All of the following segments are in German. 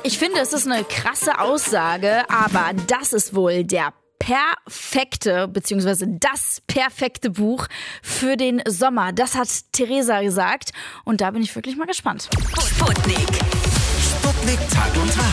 Ich finde, es ist eine krasse Aussage, aber das ist wohl der perfekte, beziehungsweise das perfekte Buch für den Sommer. Das hat Theresa gesagt und da bin ich wirklich mal gespannt. Sputnik Tag und Tag.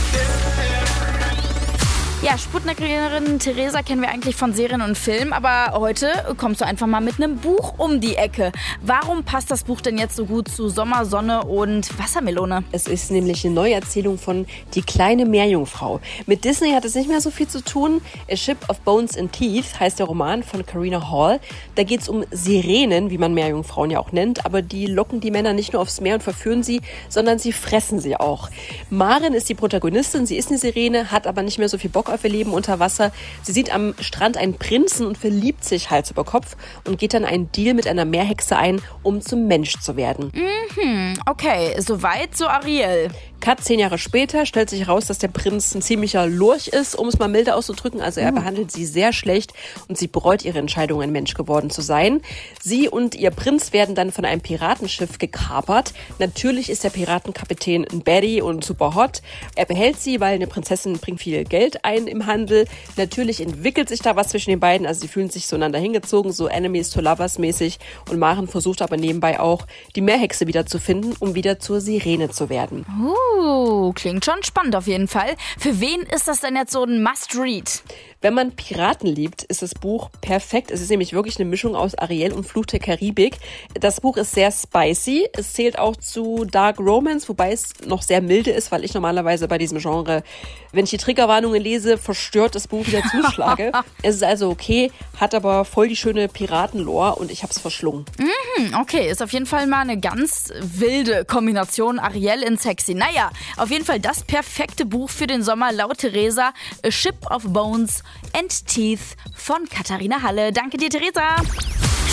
Ja, Sputnikerin Theresa kennen wir eigentlich von Serien und Filmen, aber heute kommst du einfach mal mit einem Buch um die Ecke. Warum passt das Buch denn jetzt so gut zu Sommer, Sonne und Wassermelone? Es ist nämlich eine Neuerzählung von Die kleine Meerjungfrau. Mit Disney hat es nicht mehr so viel zu tun. A Ship of Bones and Teeth heißt der Roman von Carina Hall. Da geht es um Sirenen, wie man Meerjungfrauen ja auch nennt, aber die locken die Männer nicht nur aufs Meer und verführen sie, sondern sie fressen sie auch. Maren ist die Protagonistin, sie ist eine Sirene, hat aber nicht mehr so viel Bock auf ihr Leben unter Wasser. Sie sieht am Strand einen Prinzen und verliebt sich Hals über Kopf und geht dann einen Deal mit einer Meerhexe ein, um zum Mensch zu werden. Okay, soweit so Ariel. Cut 10 Jahre später stellt sich heraus, dass der Prinz ein ziemlicher Lurch ist, um es mal milde auszudrücken. Also er behandelt sie sehr schlecht und sie bereut ihre Entscheidung, ein Mensch geworden zu sein. Sie und ihr Prinz werden dann von einem Piratenschiff gekapert. Natürlich ist der Piratenkapitän ein Baddie und super hot. Er behält sie, weil eine Prinzessin bringt viel Geld ein im Handel. Natürlich entwickelt sich da was zwischen den beiden. Also sie fühlen sich zueinander hingezogen, so Enemies to Lovers mäßig. Und Maren versucht aber nebenbei auch, die Meerhexe wieder zu finden, um wieder zur Sirene zu werden. Klingt schon spannend auf jeden Fall. Für wen ist das denn jetzt so ein Must-Read? Wenn man Piraten liebt, ist das Buch perfekt. Es ist nämlich wirklich eine Mischung aus Ariel und Fluch der Karibik. Das Buch ist sehr spicy. Es zählt auch zu Dark Romance, wobei es noch sehr milde ist, weil ich normalerweise bei diesem Genre, wenn ich die Triggerwarnungen lese, verstört das Buch wieder zuschlage. Es ist also okay, hat aber voll die schöne Piratenlore und ich hab's verschlungen. Okay, ist auf jeden Fall mal eine ganz wilde Kombination Ariel in sexy. Naja, auf jeden Fall das perfekte Buch für den Sommer laut Theresa. A Ship of Bones and Teeth von Katharina Halle. Danke dir, Theresa.